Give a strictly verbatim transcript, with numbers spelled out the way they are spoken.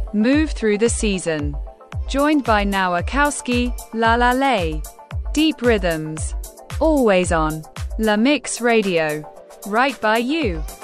Move through the season. Joined by Nowakowski, La La Lay. Deep rhythms. Always on. La Mix Radio. Right by you.